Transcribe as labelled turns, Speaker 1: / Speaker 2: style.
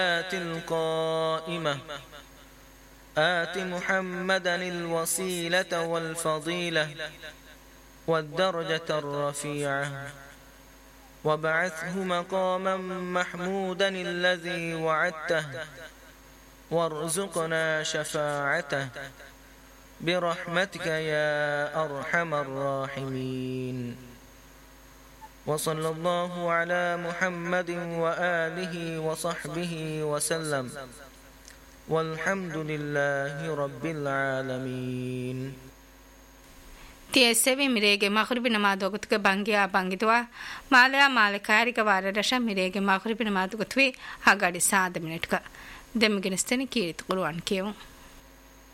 Speaker 1: القائمة آت محمدا الوسيلة والفضيلة والدرجة الرفيعة وابعثه مقاما محمودا الذي وعدته وارزقنا شفاعته برحمتك يا أرحم الراحمين وصلى الله على محمد وآله وصحبه وسلم والحمد لله رب العالمين
Speaker 2: තියසෙවි මිරේගේ මග්රිබි නමාදොගතුක බංගියා බංගිතවා මාලයා මාලකාරික වාරදශ මිරේගේ මග්රිබි නමාදොගතුවේ හගඩි 7 මිනිට්ක දෙමගෙනස්තෙන කීරිත කුරුවන් කියමු